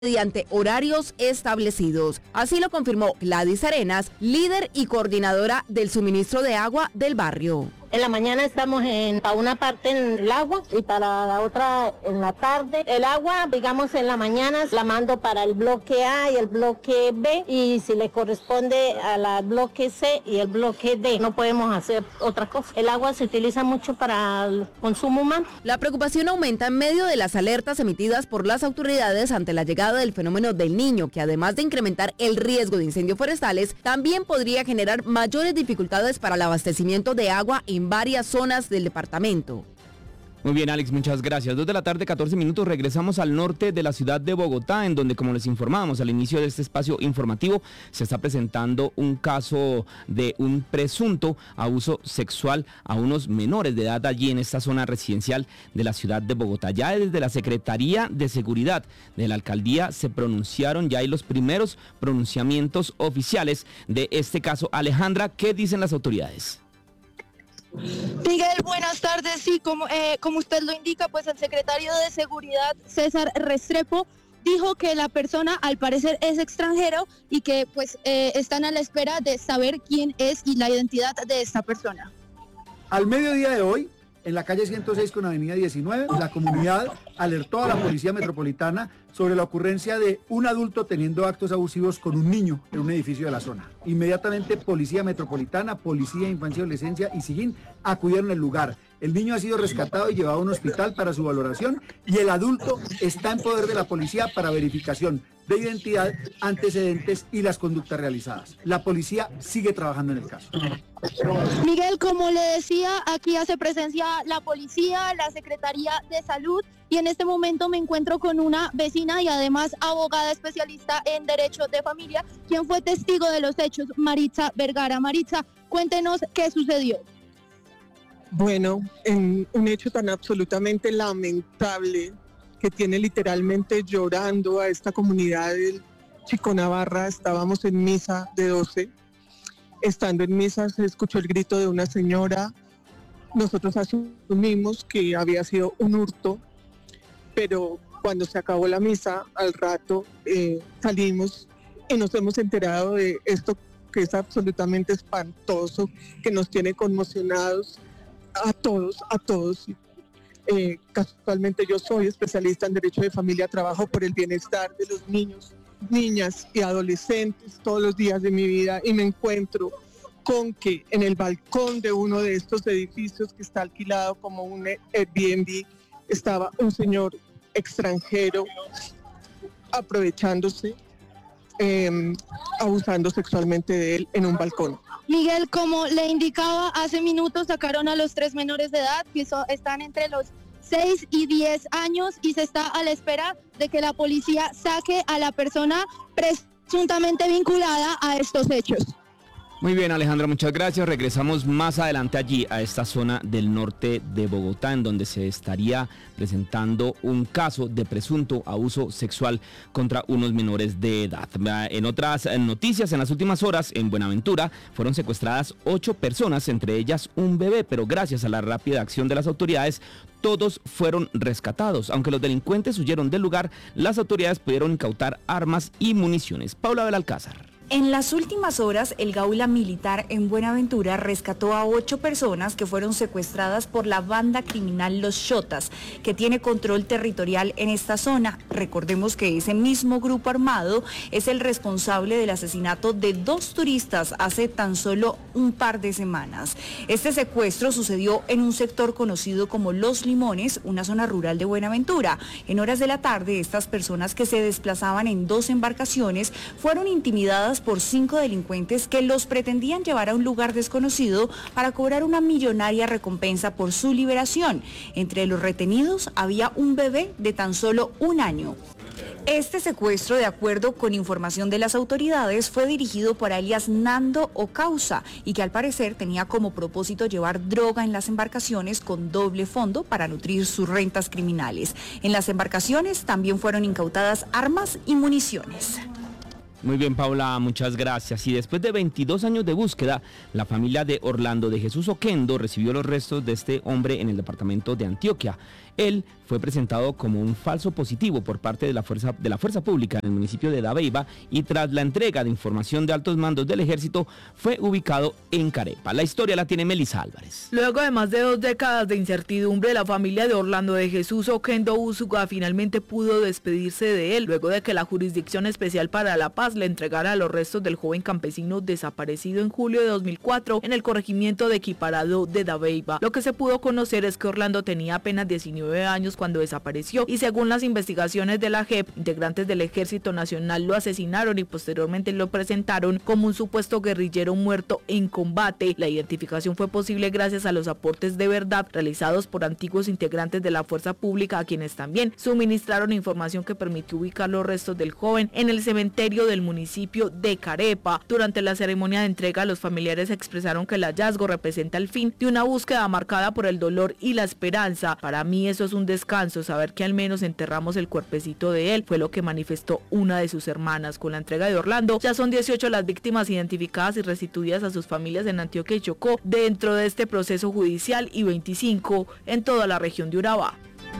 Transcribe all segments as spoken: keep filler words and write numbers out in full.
mediante horarios establecidos. Así lo confirmó Gladys Arenas, líder y coordinadora del suministro de agua del barrio. En la mañana estamos en, para una parte en el agua y para la otra en la tarde. El agua, digamos, en la mañana la mando para el bloque A y el bloque B, y si le corresponde a la bloque C y el bloque D, no podemos hacer otra cosa. El agua se utiliza mucho para el consumo humano. La preocupación aumenta en medio de las alertas emitidas por las autoridades ante la llegada del fenómeno del Niño, que además de incrementar el riesgo de incendios forestales, también podría generar mayores dificultades para el abastecimiento de agua en varias zonas del departamento. Muy bien, Alex, muchas gracias. Dos de la tarde, catorce minutos, regresamos al norte de la ciudad de Bogotá, en donde, como les informábamos al inicio de este espacio informativo, se está presentando un caso de un presunto abuso sexual a unos menores de edad allí en esta zona residencial de la ciudad de Bogotá. Ya desde la Secretaría de Seguridad de la Alcaldía se pronunciaron, ya hay los primeros pronunciamientos oficiales de este caso. Alejandra, ¿qué dicen las autoridades? Miguel, buenas tardes. Sí, como, eh, como usted lo indica, pues el secretario de Seguridad, César Restrepo, dijo que la persona al parecer es extranjero y que pues eh, están a la espera de saber quién es y la identidad de esta persona. Al mediodía de hoy, en la calle ciento seis con avenida diecinueve, la comunidad alertó a la Policía Metropolitana sobre la ocurrencia de un adulto teniendo actos abusivos con un niño en un edificio de la zona. Inmediatamente, Policía Metropolitana, Policía de Infancia y Adolescencia y SIGIN acudieron al lugar. El niño ha sido rescatado y llevado a un hospital para su valoración, y el adulto está en poder de la policía para verificación de identidad, antecedentes y las conductas realizadas. La policía sigue trabajando en el caso. Miguel, como le decía, aquí hace presencia la policía, la Secretaría de Salud, y en este momento me encuentro con una vecina y además abogada especialista en Derecho de Familia, quien fue testigo de los hechos, Maritza Vergara. Maritza, cuéntenos qué sucedió. Bueno, en un hecho tan absolutamente lamentable que tiene literalmente llorando a esta comunidad del Chico Navarra. Estábamos en misa de doce. Estando en misa se escuchó el grito de una señora. Nosotros asumimos que había sido un hurto, pero cuando se acabó la misa, al rato eh, salimos y nos hemos enterado de esto que es absolutamente espantoso, que nos tiene conmocionados a todos, a todos. Eh, casualmente yo soy especialista en Derecho de Familia, trabajo por el bienestar de los niños, niñas y adolescentes todos los días de mi vida, y me encuentro con que en el balcón de uno de estos edificios que está alquilado como un Airbnb estaba un señor extranjero aprovechándose, eh, abusando sexualmente de él en un balcón. Miguel, como le indicaba, hace minutos sacaron a los tres menores de edad que so, están entre los seis y diez años, y se está a la espera de que la policía saque a la persona presuntamente vinculada a estos hechos. Muy bien, Alejandra, muchas gracias. Regresamos más adelante allí a esta zona del norte de Bogotá, en donde se estaría presentando un caso de presunto abuso sexual contra unos menores de edad. En otras noticias, en las últimas horas, en Buenaventura, fueron secuestradas ocho personas, entre ellas un bebé, pero gracias a la rápida acción de las autoridades, todos fueron rescatados. Aunque los delincuentes huyeron del lugar, las autoridades pudieron incautar armas y municiones. Paula Belalcázar. En las últimas horas, el Gaula Militar en Buenaventura rescató a ocho personas que fueron secuestradas por la banda criminal Los Xotas, que tiene control territorial en esta zona. Recordemos que ese mismo grupo armado es el responsable del asesinato de dos turistas hace tan solo un par de semanas. Este secuestro sucedió en un sector conocido como Los Limones, una zona rural de Buenaventura. En horas de la tarde, estas personas, que se desplazaban en dos embarcaciones, fueron intimidadas por cinco delincuentes que los pretendían llevar a un lugar desconocido para cobrar una millonaria recompensa por su liberación. Entre los retenidos había un bebé de tan solo un año. Este secuestro, de acuerdo con información de las autoridades, fue dirigido por alias Nando Ocausa, y que al parecer tenía como propósito llevar droga en las embarcaciones con doble fondo para nutrir sus rentas criminales. En las embarcaciones también fueron incautadas armas y municiones. Muy bien, Paula, muchas gracias. Y después de veintidós años de búsqueda, la familia de Orlando de Jesús Oquendo recibió los restos de este hombre en el departamento de Antioquia. Él fue presentado como un falso positivo por parte de la fuerza, de la fuerza pública en el municipio de Dabeiba y tras la entrega de información de altos mandos del ejército fue ubicado en Carepa. La historia la tiene Melissa Álvarez. Luego de más de dos décadas de incertidumbre, la familia de Orlando de Jesús Oquendo Úsuga finalmente pudo despedirse de él luego de que la Jurisdicción Especial para la Paz le entregara los restos del joven campesino desaparecido en julio de dos mil cuatro en el corregimiento de Equiparado de Dabeiba. Lo que se pudo conocer es que Orlando tenía apenas diecinueve años cuando desapareció y según las investigaciones de la J E P, integrantes del Ejército Nacional lo asesinaron y posteriormente lo presentaron como un supuesto guerrillero muerto en combate. La identificación fue posible gracias a los aportes de verdad realizados por antiguos integrantes de la fuerza pública a quienes también suministraron información que permitió ubicar los restos del joven en el cementerio del municipio de Carepa. Durante la ceremonia de entrega, los familiares expresaron que el hallazgo representa el fin de una búsqueda marcada por el dolor y la esperanza. Para mí eso es un descanso, saber que al menos enterramos el cuerpecito de él, fue lo que manifestó una de sus hermanas. Con la entrega de Orlando, ya son dieciocho las víctimas identificadas y restituidas a sus familias en Antioquia y Chocó dentro de este proceso judicial y veinticinco en toda la región de Urabá.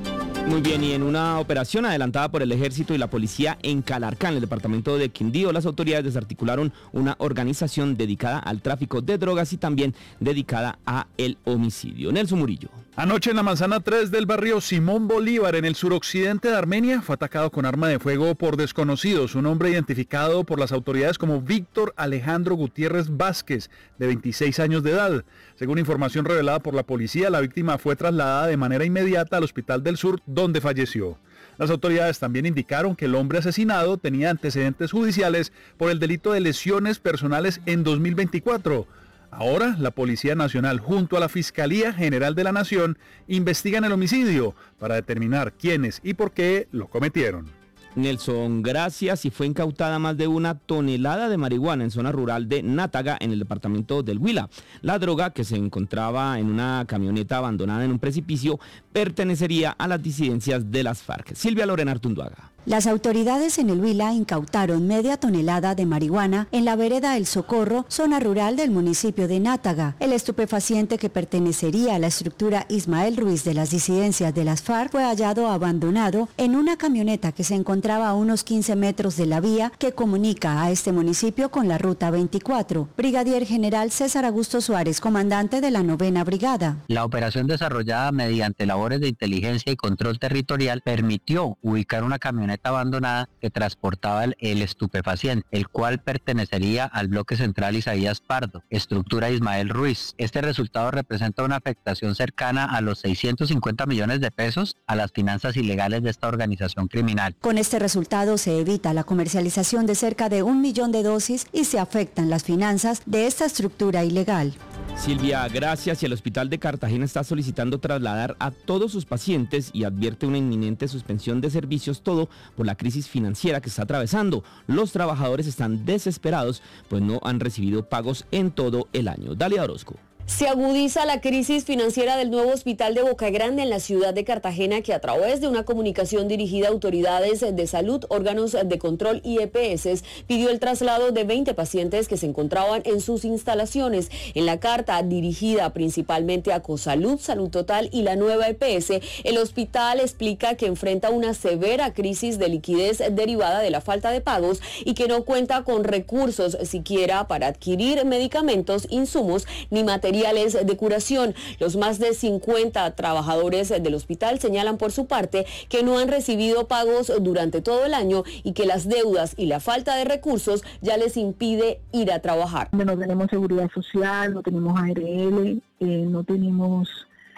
Muy bien, y en una operación adelantada por el ejército y la policía en Calarcá, en el departamento de Quindío, las autoridades desarticularon una organización dedicada al tráfico de drogas y también dedicada a el homicidio. Nelson Murillo. Anoche en la manzana tres del barrio Simón Bolívar, en el suroccidente de Armenia, fue atacado con arma de fuego por desconocidos. Un hombre identificado por las autoridades como Víctor Alejandro Gutiérrez Vázquez, de veintiséis años de edad. Según información revelada por la policía, la víctima fue trasladada de manera inmediata al Hospital del Sur, donde falleció. Las autoridades también indicaron que el hombre asesinado tenía antecedentes judiciales por el delito de lesiones personales en dos mil veinticuatro. Ahora, la Policía Nacional junto a la Fiscalía General de la Nación investigan el homicidio para determinar quiénes y por qué lo cometieron. Nelson, gracias. Y fue incautada más de una tonelada de marihuana en zona rural de Nátaga, en el departamento del Huila. La droga, que se encontraba en una camioneta abandonada en un precipicio, pertenecería a las disidencias de las FARC. Silvia Lorena Artunduaga. Las autoridades en el Huila incautaron media tonelada de marihuana en la vereda El Socorro, zona rural del municipio de Nátaga. El estupefaciente, que pertenecería a la estructura Ismael Ruiz de las disidencias de las FARC, fue hallado abandonado en una camioneta que se encontraba a unos quince metros de la vía que comunica a este municipio con la ruta veinticuatro. Brigadier General César Augusto Suárez, comandante de la novena brigada. La operación desarrollada mediante labores de inteligencia y control territorial permitió ubicar una camioneta abandonada que transportaba el, el estupefaciente, el cual pertenecería al bloque central Isaías Pardo, estructura Ismael Ruiz. Este resultado representa una afectación cercana a los seiscientos cincuenta millones de pesos a las finanzas ilegales de esta organización criminal. Con este resultado se evita la comercialización de cerca de un millón de dosis y se afectan las finanzas de esta estructura ilegal. Silvia, gracias. Y el Hospital de Cartagena está solicitando trasladar a todos sus pacientes y advierte una inminente suspensión de servicios, todo por la crisis financiera que está atravesando. Los trabajadores están desesperados, pues no han recibido pagos en todo el año. Dalia Orozco. Se agudiza la crisis financiera del nuevo hospital de Boca Grande en la ciudad de Cartagena, que a través de una comunicación dirigida a autoridades de salud, órganos de control y E P S pidió el traslado de veinte pacientes que se encontraban en sus instalaciones. En la carta, dirigida principalmente a Cosalud, Salud Total y la nueva E P S, el hospital explica que enfrenta una severa crisis de liquidez derivada de la falta de pagos y que no cuenta con recursos siquiera para adquirir medicamentos, insumos ni materiales de curación. Los más de cincuenta trabajadores del hospital señalan por su parte que no han recibido pagos durante todo el año y que las deudas y la falta de recursos ya les impide ir a trabajar. No tenemos seguridad social, no tenemos A R L, eh, no tenemos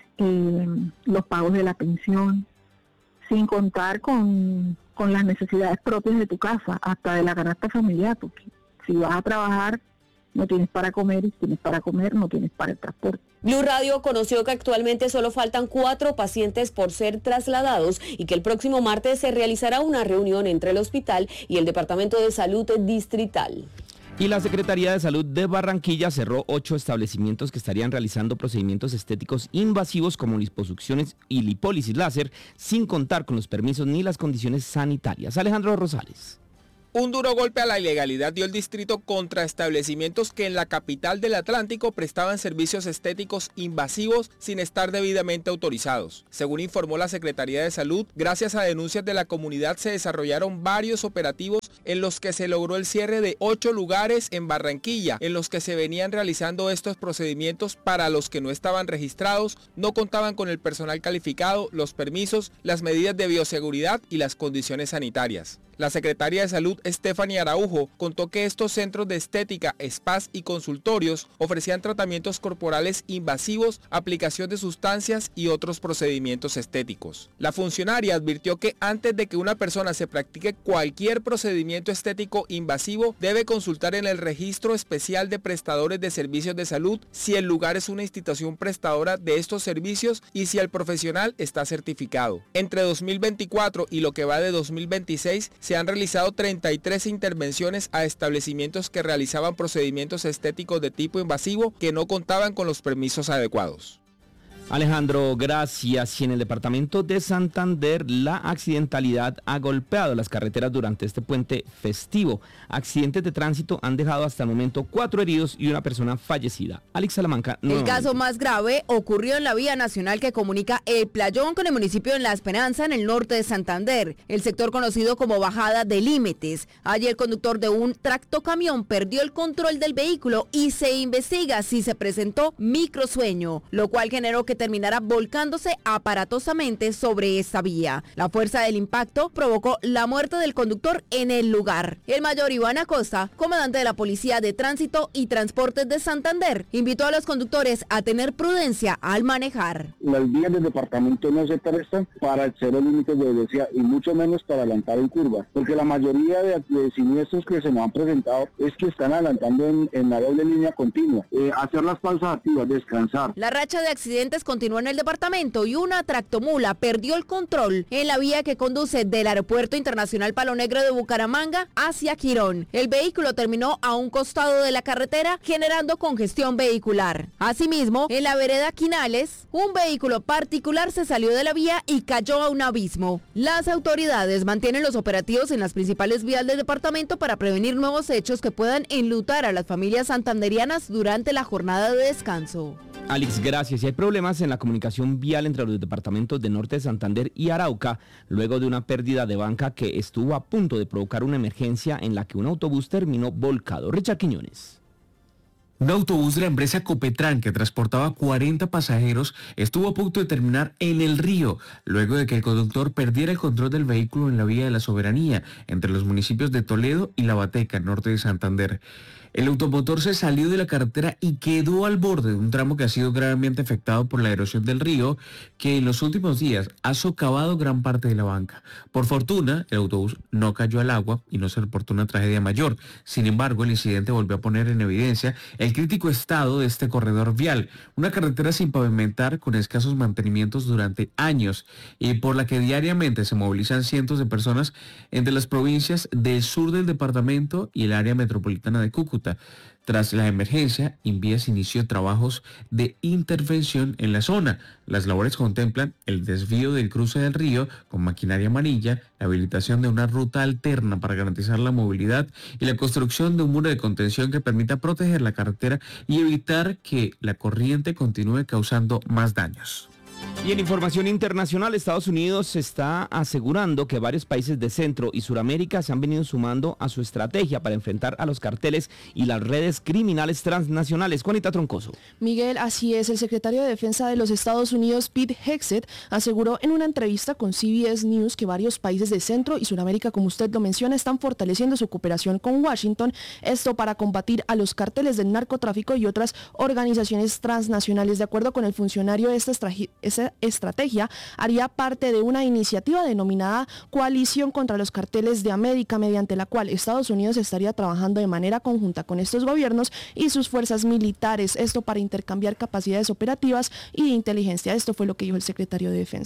eh, los pagos de la pensión, sin contar con, con las necesidades propias de tu casa, hasta de la canasta familiar, porque si vas a trabajar no tienes para comer, y si tienes para comer no tienes para el transporte. Blue Radio conoció que actualmente solo faltan cuatro pacientes por ser trasladados y que el próximo martes se realizará una reunión entre el hospital y el Departamento de Salud Distrital. Y la Secretaría de Salud de Barranquilla cerró ocho establecimientos que estarían realizando procedimientos estéticos invasivos como liposucciones y lipólisis láser sin contar con los permisos ni las condiciones sanitarias. Alejandro Rosales. Un duro golpe a la ilegalidad dio el distrito contra establecimientos que en la capital del Atlántico prestaban servicios estéticos invasivos sin estar debidamente autorizados. Según informó la Secretaría de Salud, gracias a denuncias de la comunidad se desarrollaron varios operativos en los que se logró el cierre de ocho lugares en Barranquilla, en los que se venían realizando estos procedimientos para los que no estaban registrados, no contaban con el personal calificado, los permisos, las medidas de bioseguridad y las condiciones sanitarias. La secretaria de Salud, Stephanie Araujo, contó que estos centros de estética, spas y consultorios ofrecían tratamientos corporales invasivos, aplicación de sustancias y otros procedimientos estéticos. La funcionaria advirtió que antes de que una persona se practique cualquier procedimiento estético invasivo, debe consultar en el registro especial de prestadores de servicios de salud si el lugar es una institución prestadora de estos servicios y si el profesional está certificado. Entre dos mil veinticuatro y lo que va de dos mil veintiséis, se han realizado treinta y tres intervenciones a establecimientos que realizaban procedimientos estéticos de tipo invasivo que no contaban con los permisos adecuados. Alejandro, gracias. Y en el departamento de Santander, la accidentalidad ha golpeado las carreteras durante este puente festivo. Accidentes de tránsito han dejado hasta el momento cuatro heridos y una persona fallecida. Alex Salamanca. El caso más grave ocurrió en la vía nacional que comunica El Playón con el municipio de La Esperanza, en el norte de Santander, el sector conocido como Bajada de Límites. Allí el conductor de un tractocamión perdió el control del vehículo y se investiga si se presentó microsueño, lo cual generó que terminará volcándose aparatosamente sobre esta vía. La fuerza del impacto provocó la muerte del conductor en el lugar. El mayor Iván Acosta, comandante de la Policía de Tránsito y Transportes de Santander, invitó a los conductores a tener prudencia al manejar. Las vías del departamento no se prestan para exceder los límites de velocidad y mucho menos para adelantar en curva, porque la mayoría de, de siniestros que se nos han presentado es que están adelantando en, en la doble línea continua. Eh, hacer las pausas activas, descansar. La racha de accidentes continuó en el departamento y una tractomula perdió el control en la vía que conduce del Aeropuerto Internacional Palo Negro de Bucaramanga hacia Quirón. El vehículo terminó a un costado de la carretera, generando congestión vehicular. Asimismo, en la vereda Quinales, un vehículo particular se salió de la vía y cayó a un abismo. Las autoridades mantienen los operativos en las principales vías del departamento para prevenir nuevos hechos que puedan enlutar a las familias santanderianas durante la jornada de descanso. Alex, gracias. Y hay problemas en la comunicación vial entre los departamentos de Norte de Santander y Arauca, luego de una pérdida de banca que estuvo a punto de provocar una emergencia en la que un autobús terminó volcado. Richard Quiñones. Un autobús de la empresa Copetran que transportaba cuarenta pasajeros estuvo a punto de terminar en el río, luego de que el conductor perdiera el control del vehículo en la vía de la Soberanía, entre los municipios de Toledo y La Bateca, norte de Santander. El automotor se salió de la carretera y quedó al borde de un tramo que ha sido gravemente afectado por la erosión del río, que en los últimos días ha socavado gran parte de la banca. Por fortuna, el autobús no cayó al agua y no se reportó una tragedia mayor. Sin embargo, el incidente volvió a poner en evidencia el crítico estado de este corredor vial, una carretera sin pavimentar con escasos mantenimientos durante años y por la que diariamente se movilizan cientos de personas entre las provincias del sur del departamento y el área metropolitana de Cúcuta. Tras la emergencia, Invías inició trabajos de intervención en la zona. Las labores contemplan el desvío del cruce del río con maquinaria amarilla, la habilitación de una ruta alterna para garantizar la movilidad y la construcción de un muro de contención que permita proteger la carretera y evitar que la corriente continúe causando más daños. Y en información internacional, Estados Unidos está asegurando que varios países de Centro y Suramérica se han venido sumando a su estrategia para enfrentar a los carteles y las redes criminales transnacionales. Juanita Troncoso. Miguel, así es. El secretario de Defensa de los Estados Unidos, Pete Hegseth, aseguró en una entrevista con C B S News que varios países de Centro y Suramérica, como usted lo menciona, están fortaleciendo su cooperación con Washington, esto para combatir a los carteles del narcotráfico y otras organizaciones transnacionales. De acuerdo con el funcionario, esta estrategia Esa estrategia haría parte de una iniciativa denominada Coalición contra los Carteles de América, mediante la cual Estados Unidos estaría trabajando de manera conjunta con estos gobiernos y sus fuerzas militares, esto para intercambiar capacidades operativas y de inteligencia. Esto fue lo que dijo el secretario de Defensa.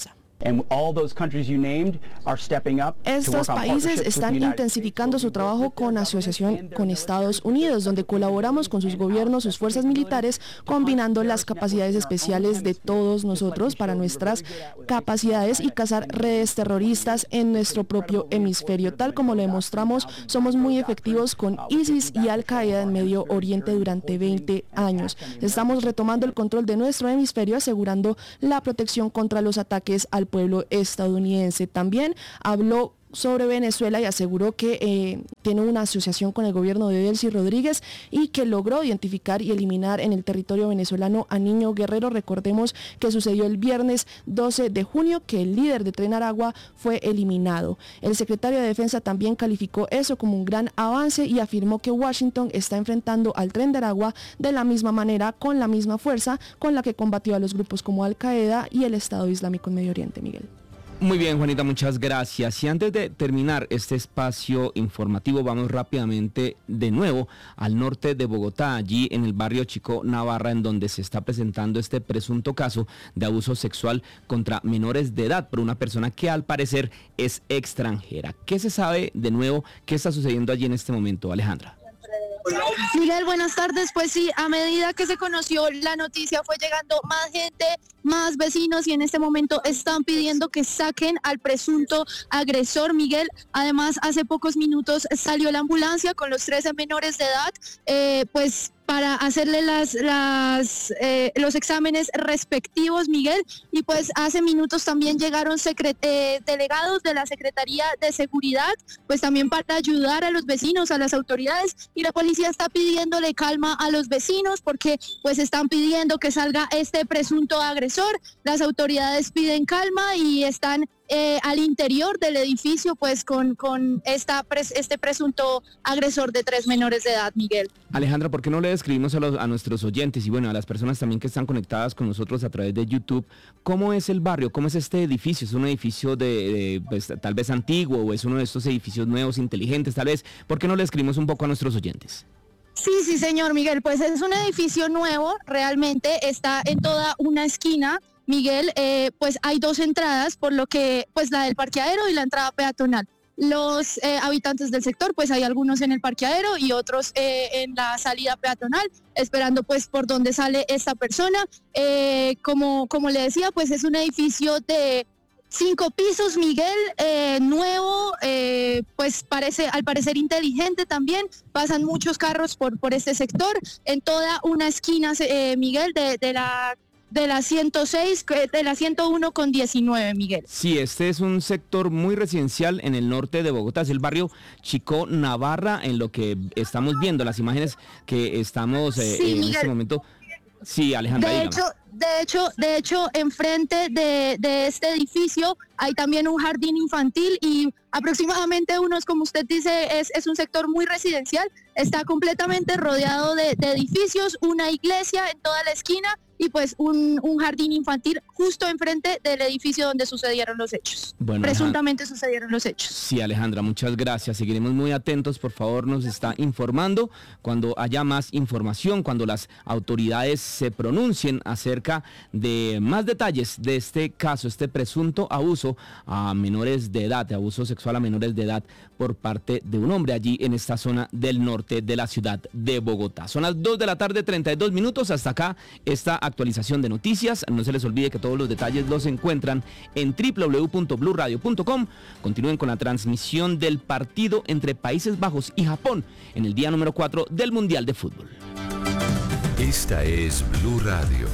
Estos países están intensificando su trabajo con asociación con Estados Unidos, donde colaboramos con sus gobiernos, sus fuerzas militares, combinando las capacidades especiales de todos nosotros para nuestras capacidades y cazar redes terroristas en nuestro propio hemisferio. Tal como lo demostramos, somos muy efectivos con ISIS y Al-Qaeda en Medio Oriente durante veinte años. Estamos retomando el control de nuestro hemisferio, asegurando la protección contra los ataques al pueblo estadounidense. También habló sobre Venezuela y aseguró que eh, tiene una asociación con el gobierno de Delcy Rodríguez y que logró identificar y eliminar en el territorio venezolano a Niño Guerrero. Recordemos que sucedió el viernes doce de junio, que el líder de Tren Aragua fue eliminado. El secretario de Defensa también calificó eso como un gran avance y afirmó que Washington está enfrentando al Tren de Aragua de la misma manera, con la misma fuerza con la que combatió a los grupos como Al-Qaeda y el Estado Islámico en Medio Oriente. Miguel. Muy bien, Juanita, muchas gracias. Y antes de terminar este espacio informativo, vamos rápidamente de nuevo al norte de Bogotá, allí en el barrio Chico Navarra, en donde se está presentando este presunto caso de abuso sexual contra menores de edad por una persona que al parecer es extranjera. ¿Qué se sabe de nuevo? ¿Qué está sucediendo allí en este momento, Alejandra? Miguel, buenas tardes. Pues sí, a medida que se conoció la noticia fue llegando más gente, más vecinos y en este momento están pidiendo que saquen al presunto agresor, Miguel. Además, hace pocos minutos salió la ambulancia con los trece menores de edad, eh, pues para hacerle las, las, eh, los exámenes respectivos, Miguel, y pues hace minutos también llegaron secret, eh, delegados de la Secretaría de Seguridad, pues también para ayudar a los vecinos, a las autoridades, y la policía está pidiéndole calma a los vecinos porque pues están pidiendo que salga este presunto agresor. Las autoridades piden calma y están Eh, al interior del edificio, pues con, con esta pres, este presunto agresor de tres menores de edad, Miguel. Alejandra, ¿por qué no le describimos a, los, a nuestros oyentes y bueno, a las personas también que están conectadas con nosotros a través de YouTube, cómo es el barrio, cómo es este edificio? ¿Es un edificio de, de pues, tal vez antiguo o es uno de estos edificios nuevos, inteligentes tal vez? ¿Por qué no le describimos un poco a nuestros oyentes? Sí, sí, señor Miguel, pues es un edificio nuevo, realmente está en toda una esquina. Miguel, eh, pues hay dos entradas, por lo que, pues la del parqueadero y la entrada peatonal. Los eh, habitantes del sector, pues hay algunos en el parqueadero y otros eh, en la salida peatonal, esperando pues por dónde sale esta persona. Eh, como, como le decía, pues es un edificio de cinco pisos, Miguel, eh, nuevo, eh, pues parece, al parecer inteligente también. Pasan muchos carros por, por este sector, en toda una esquina, eh, Miguel, de, de la... de la ciento seis, de la ciento uno con diecinueve, Miguel. Sí, este es un sector muy residencial en el norte de Bogotá, es el barrio Chico Navarra, en lo que estamos viendo, las imágenes que estamos eh, sí, en Miguel. este momento. Sí, Alejandra, de dígame. hecho, de hecho, de hecho, enfrente de, de este edificio hay también un jardín infantil y aproximadamente unos, como usted dice, es, es un sector muy residencial, está completamente rodeado de, de edificios, una iglesia en toda la esquina y pues un, un jardín infantil justo enfrente del edificio donde sucedieron los hechos. Bueno, Presuntamente Alejandra, sucedieron los hechos. Sí, Alejandra, muchas gracias. Seguiremos muy atentos, por favor, nos está informando cuando haya más información, cuando las autoridades se pronuncien acerca de más detalles de este caso, este presunto abuso a menores de edad, de abuso sexual a menores de edad por parte de un hombre allí en esta zona del norte de la ciudad de Bogotá. Son las dos de la tarde, treinta y dos minutos. Hasta acá esta actualización de noticias. No se les olvide que todos los detalles los encuentran en doble u doble u doble u punto blue radio punto com. Continúen con la transmisión del partido entre Países Bajos y Japón en el día número cuatro del Mundial de Fútbol. Esta es Blue Radio.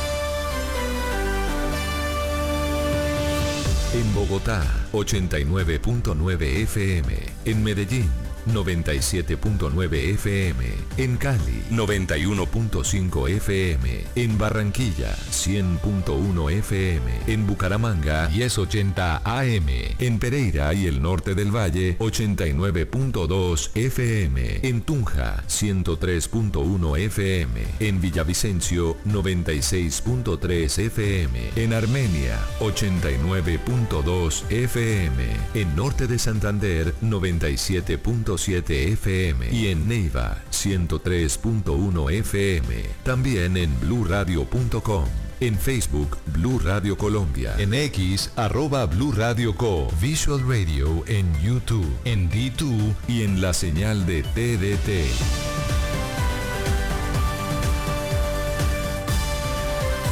En Bogotá, ochenta y nueve punto nueve F M. En Medellín, noventa y siete punto nueve F M. En Cali, noventa y uno punto cinco F M. En Barranquilla, cien punto uno F M. En Bucaramanga, diez ochenta A M. En Pereira y el norte del Valle, ochenta y nueve punto dos F M. En Tunja, ciento tres punto uno F M. En Villavicencio, noventa y seis punto tres F M. En Armenia, ochenta y nueve punto dos F M. En norte de Santander, noventa y siete punto siete F M. Y en Neiva, ciento tres punto uno F M. También en blue radio punto com. En Facebook, Blue Radio Colombia. En X, arroba Blue Radio Co. Visual Radio en YouTube, en D dos y en la señal de T D T.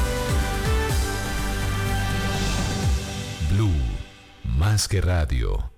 Blue, más que radio.